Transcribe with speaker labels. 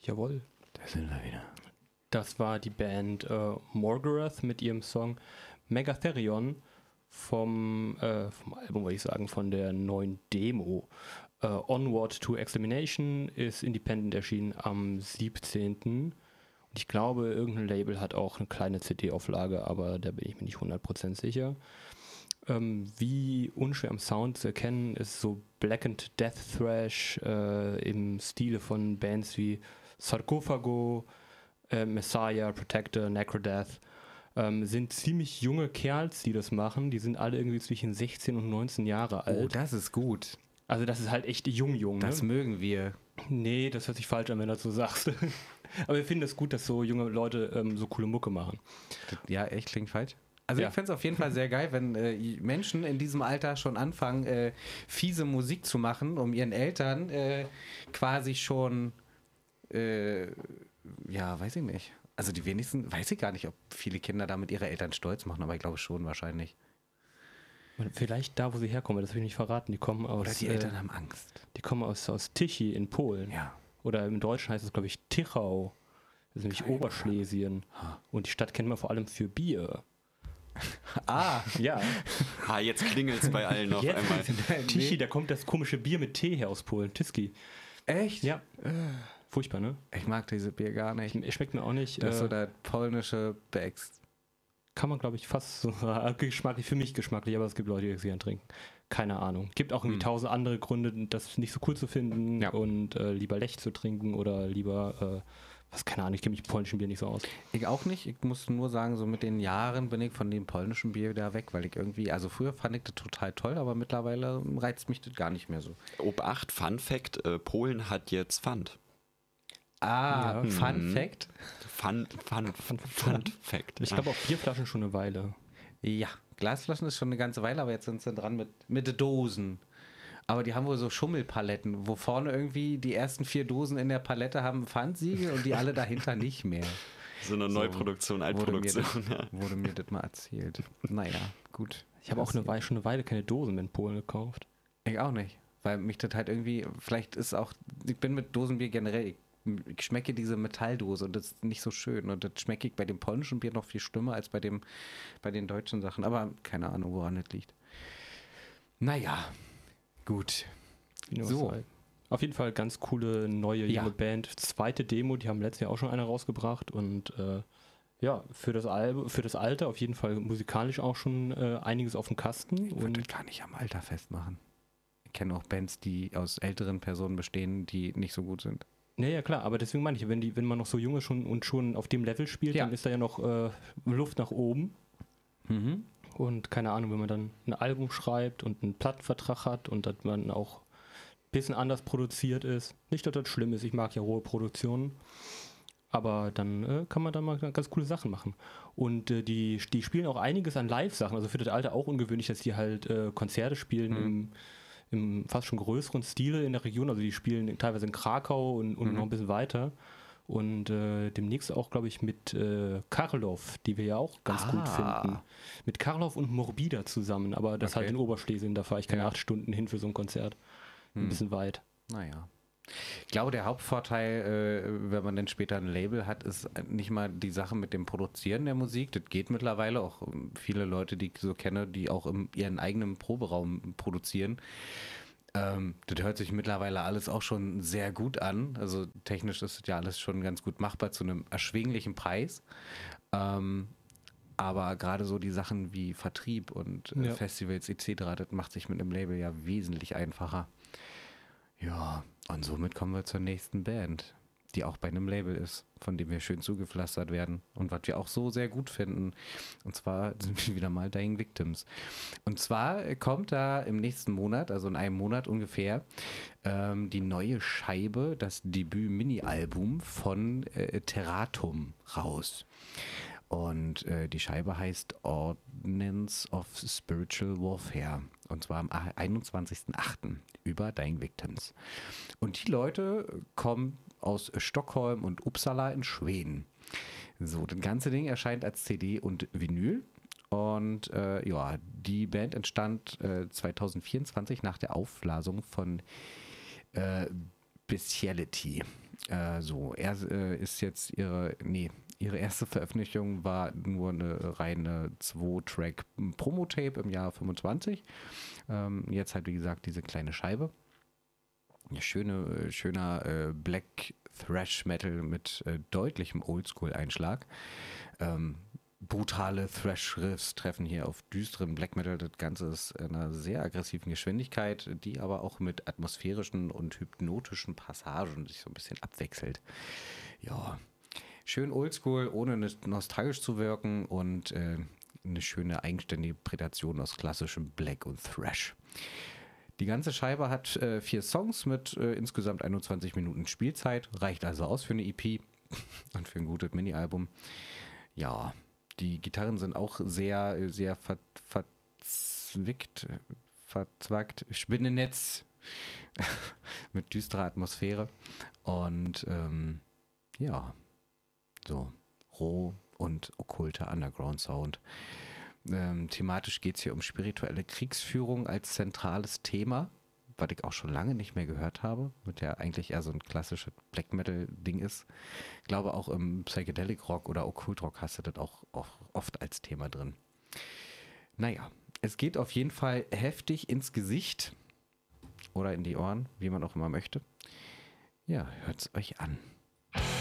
Speaker 1: Jawohl.
Speaker 2: Da sind wir wieder.
Speaker 1: Das war die Band Morgarath mit ihrem Song Megatherion vom Album, würde ich sagen, von der neuen Demo. Onward to Extermination ist independent erschienen am 17. Und ich glaube, irgendein Label hat auch eine kleine CD-Auflage, aber da bin ich mir nicht 100% sicher. Wie unschwer am Sound zu erkennen ist so Blackened Death Thrash im Stile von Bands wie Sarcophago, Messiah, Protector, Necrodeath. Sind ziemlich junge Kerls, die das machen. Die sind alle irgendwie zwischen 16 und 19 Jahre alt.
Speaker 2: Oh, das ist gut.
Speaker 1: Also das ist halt echt jung.
Speaker 2: Das
Speaker 1: ne?
Speaker 2: mögen wir.
Speaker 1: Nee, das hört sich falsch an, wenn du das so sagst. Aber wir finden es gut, dass so junge Leute so coole Mucke machen.
Speaker 2: Ja, echt, klingt falsch. Also
Speaker 1: Ja.
Speaker 2: ich fände es auf jeden Fall sehr geil, wenn Menschen in diesem Alter schon anfangen, fiese Musik zu machen, um ihren Eltern quasi schon, ja, weiß ich nicht. Also die wenigsten, weiß ich gar nicht, ob viele Kinder damit ihre Eltern stolz machen, aber ich glaube schon wahrscheinlich.
Speaker 1: Vielleicht da, wo sie herkommen, das will ich nicht verraten. Die kommen aus,
Speaker 2: Oder die Eltern haben Angst.
Speaker 1: die kommen aus Tichy in Polen.
Speaker 2: Ja.
Speaker 1: Oder im Deutschen heißt es, glaube ich, Tichau. Das ist nämlich
Speaker 2: Geil.
Speaker 1: Oberschlesien. Und die Stadt kennt man vor allem für Bier.
Speaker 2: Ah,
Speaker 1: Ja.
Speaker 3: Jetzt klingelt's bei allen auf einmal.
Speaker 1: Tichy, da kommt das komische Bier mit Tee her aus Polen. Tiski.
Speaker 2: echt?
Speaker 1: Ja. Furchtbar, ne?
Speaker 2: Ich mag diese Bier gar nicht.
Speaker 1: Schmeckt mir auch nicht.
Speaker 2: Das ist so der polnische Becks.
Speaker 1: Kann man, glaube ich, fast so geschmacklich, für mich geschmacklich, aber es gibt Leute, die das gerne trinken. Keine Ahnung. Gibt auch irgendwie 1000 andere Gründe, das nicht so cool zu finden
Speaker 2: Ja.
Speaker 1: und lieber Lech zu trinken oder lieber, keine Ahnung, ich kenne mich mit polnischem Bier nicht so aus.
Speaker 2: Ich auch nicht. Ich muss nur sagen, so mit den Jahren bin ich von dem polnischen Bier wieder weg, weil ich irgendwie, also früher fand ich das total toll, aber mittlerweile reizt mich das gar nicht mehr so.
Speaker 3: Obacht, Fun Fact, Polen hat jetzt Pfand.
Speaker 2: Ah,
Speaker 1: Ja.
Speaker 2: Fun Fact.
Speaker 3: Fun Fact.
Speaker 1: Ich glaube auch Bierflaschen schon eine Weile.
Speaker 2: Ja, Glasflaschen ist schon eine ganze Weile, aber jetzt sind sie dran mit Dosen. Aber die haben wohl so Schummelpaletten, wo vorne irgendwie die ersten 4 Dosen in der Palette haben Pfandsiegel und die alle dahinter nicht mehr.
Speaker 3: So eine Neuproduktion, Altproduktion. Ja.
Speaker 2: Wurde mir das mal erzählt. Naja, gut.
Speaker 1: Ich habe auch schon eine Weile keine Dosen in Polen gekauft.
Speaker 2: Ich auch nicht, weil mich das halt irgendwie, vielleicht ist auch, ich bin mit Dosenbier generell, ich schmecke diese Metalldose und das ist nicht so schön und das schmecke ich bei dem polnischen Bier noch viel schlimmer als bei den deutschen Sachen, aber keine Ahnung, woran das liegt. Naja, gut. So.
Speaker 1: Auf jeden Fall ganz coole neue
Speaker 2: Ja.
Speaker 1: junge Band. Zweite Demo, die haben letztes Jahr auch schon eine rausgebracht und ja, für das Alter auf jeden Fall musikalisch auch schon einiges auf dem Kasten.
Speaker 2: Ich würde
Speaker 1: Und
Speaker 2: das gar nicht am Alter festmachen. Ich kenne auch Bands, die aus älteren Personen bestehen, die nicht so gut sind.
Speaker 1: ja, klar, aber deswegen meine ich, wenn man noch so jung ist und schon auf dem Level spielt,
Speaker 2: Ja.
Speaker 1: dann ist da ja noch Luft nach oben.
Speaker 2: Mhm.
Speaker 1: Und keine Ahnung, wenn man dann ein Album schreibt und einen Plattenvertrag hat und dass man auch ein bisschen anders produziert ist. Nicht, dass das schlimm ist, ich mag ja rohe Produktionen. Aber dann kann man da mal ganz coole Sachen machen. Und die spielen auch einiges an Live-Sachen. Also für das Alter auch ungewöhnlich, dass die halt Konzerte spielen im fast schon größeren Stile in der Region. Also die spielen teilweise in Krakau und noch ein bisschen weiter. Und demnächst auch, glaube ich, mit Karloff, die wir ja auch ganz gut finden. Mit Karloff und Morbida zusammen, aber das
Speaker 2: Okay.
Speaker 1: halt in Oberschlesien, da fahre ich keine
Speaker 2: Ja.
Speaker 1: 8 Stunden hin für so ein Konzert. Ein bisschen weit.
Speaker 2: Naja. Ich glaube, der Hauptvorteil, wenn man dann später ein Label hat, ist nicht mal die Sache mit dem Produzieren der Musik. Das geht mittlerweile auch viele Leute, die ich so kenne, die auch in ihren eigenen Proberaum produzieren. Das hört sich mittlerweile alles auch schon sehr gut an. Also technisch ist das ja alles schon ganz gut machbar zu einem erschwinglichen Preis. Aber gerade so die Sachen wie Vertrieb und
Speaker 1: Ja.
Speaker 2: Festivals etc., das macht sich mit einem Label ja wesentlich einfacher. Ja, und somit kommen wir zur nächsten Band, die auch bei einem Label ist, von dem wir schön zugepflastert werden und was wir auch so sehr gut finden. Und zwar sind wir wieder mal Dying Victims. Und zwar kommt da im nächsten Monat, also in einem Monat ungefähr, die neue Scheibe, das Debüt-Mini-Album von Terratum raus. Und die Scheibe heißt Ordnance of Spiritual Warfare. Und zwar am 21.08. über Dying Victims. Und die Leute kommen aus Stockholm und Uppsala in Schweden. So, das ganze Ding erscheint als CD und Vinyl. Und ja, die Band entstand 2024 nach der Aufblasung von Bestiality. Ist jetzt ihre erste Veröffentlichung war nur eine reine 2-Track Promo-Tape im Jahr 25. Jetzt halt, wie gesagt, diese kleine Scheibe. Schöner Black Thrash Metal mit deutlichem Oldschool-Einschlag. Brutale Thrash-Riffs treffen hier auf düsteren Black Metal. Das Ganze ist in einer sehr aggressiven Geschwindigkeit, die aber auch mit atmosphärischen und hypnotischen Passagen sich so ein bisschen abwechselt. Ja, schön oldschool, ohne nostalgisch zu wirken und eine schöne eigenständige Prädation aus klassischem Black und Thrash. Die ganze Scheibe hat 4 Songs mit insgesamt 21 Minuten Spielzeit. Reicht also aus für eine EP und für ein gutes Mini-Album. Ja, die Gitarren sind auch sehr, sehr verzwackt, Spinnennetz mit düsterer Atmosphäre und so roh und okkulter Underground-Sound. Thematisch geht es hier um spirituelle Kriegsführung als zentrales Thema, was ich auch schon lange nicht mehr gehört habe, mit der eigentlich eher so ein klassisches Black Metal-Ding ist. Ich glaube, auch im Psychedelic Rock oder Okkult Rock hast du das auch oft als Thema drin. Naja, es geht auf jeden Fall heftig ins Gesicht oder in die Ohren, wie man auch immer möchte. Ja, hört's euch an.